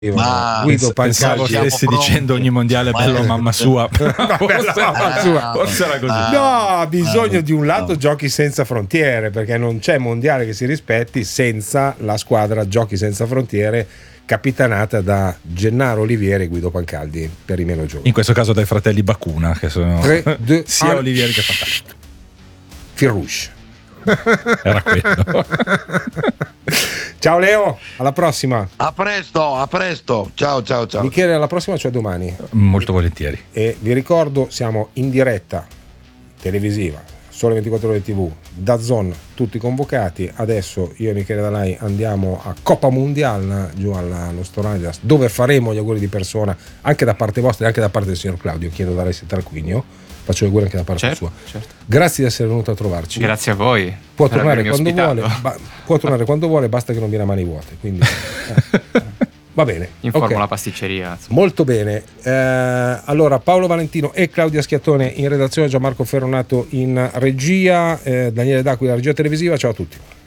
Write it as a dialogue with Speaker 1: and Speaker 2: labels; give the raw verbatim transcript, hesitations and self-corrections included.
Speaker 1: Ma
Speaker 2: Guido
Speaker 3: pensavo
Speaker 2: Pancaldi
Speaker 3: stessi dicendo ogni mondiale bello mamma sua.
Speaker 2: Forse, mamma sua.
Speaker 3: Forse era così.
Speaker 2: No, ha bisogno
Speaker 1: Ah,
Speaker 2: di un lato
Speaker 1: no.
Speaker 2: giochi senza frontiere, perché non c'è mondiale che si rispetti senza la squadra Giochi Senza Frontiere, capitanata da Gennaro Olivieri e Guido Pancaldi per i meno giovani.
Speaker 3: In questo caso dai fratelli Bacuna, che sono
Speaker 2: Tre, due,
Speaker 3: sia
Speaker 2: un.
Speaker 3: Olivieri che Pancaldi.
Speaker 2: Firrush.
Speaker 3: Era quello.
Speaker 2: Ciao Leo, alla prossima.
Speaker 1: A presto, a presto. Ciao, ciao, ciao.
Speaker 2: Michele, alla prossima, cioè domani.
Speaker 3: Molto volentieri.
Speaker 2: E vi ricordo, siamo in diretta televisiva, Sole ventiquattro Ore tivù, DAZN, tutti convocati. Adesso io e Michele Dalai andiamo a Coppa Mondial giù allo Storanidas, dove faremo gli auguri di persona anche da parte vostra e anche da parte del signor Claudio. Chiedo da Alessia Tarquinio, faccio gli auguri anche da parte
Speaker 4: Certo,
Speaker 2: sua.
Speaker 4: certo.
Speaker 2: Grazie di essere venuto a trovarci.
Speaker 4: Grazie a voi.
Speaker 2: Può
Speaker 4: per
Speaker 2: tornare
Speaker 4: avermi
Speaker 2: quando
Speaker 4: ospitato.
Speaker 2: vuole, ba- può tornare quando vuole, basta che non viene a mani vuote. Quindi, eh, va bene.
Speaker 4: Informo
Speaker 2: Ok.
Speaker 4: la pasticceria. insomma.
Speaker 2: Molto bene. Eh, allora, Paolo Valentino e Claudia Schiattone in redazione, Gianmarco Ferronato in regia, eh, Daniele D'Acqui la regia televisiva. Ciao a tutti.